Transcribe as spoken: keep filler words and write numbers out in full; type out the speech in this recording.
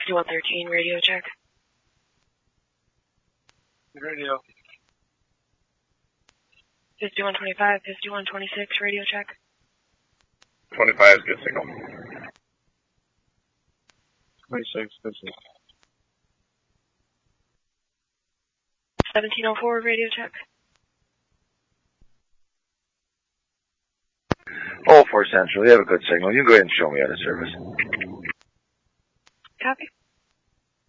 fifty-one thirteen, radio check. Radio. fifty-one twenty-five, fifty-one twenty-six, radio check. twenty-five is good signal. twenty-six, good signal. seventeen oh four, radio check. oh four Central, you have a good signal. You can go ahead and show me out of service.